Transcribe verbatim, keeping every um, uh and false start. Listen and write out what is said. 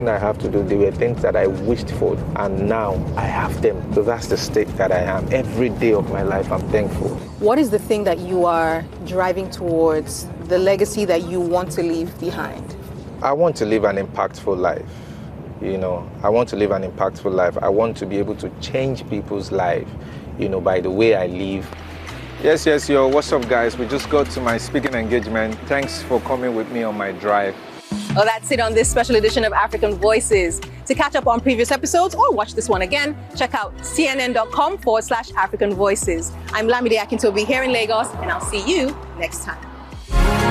I have to do, they were things that I wished for, and now I have them. So that's the state that I am. Every day of my life, I'm thankful. What is the thing that you are driving towards, the legacy that you want to leave behind? I want to live an impactful life. You know, I want to live an impactful life. I want to be able to change people's life, you know, by the way I live. Yes, yes, yo, what's up, guys? We just got to my speaking engagement. Thanks for coming with me on my drive. Well, that's it on this special edition of African Voices. To catch up on previous episodes or watch this one again, check out cnn.com forward slash African Voices. I'm Lamide Akintobi here in Lagos, and I'll see you next time.